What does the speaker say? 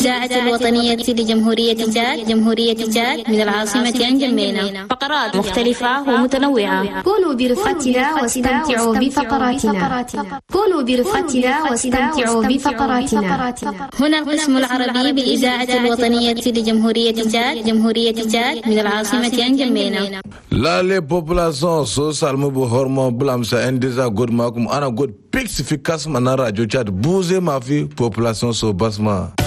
الإذاعة الوطنية لجمهورية تشاد من العاصمة أنجمينا. فقرات مختلفة ومتنوعة. كونوا برفقتنا واستمتعوا بفقراتنا. كونوا برفقتنا واستمتعوا بفقراتنا. هنا القسم العربي بالإذاعة الوطنية لجمهورية تشاد من العاصمة أنجمينا. La les populations sociales me hormone blam sa indesa good makum ana good pixification na radio chat bouger ma vie population so basma.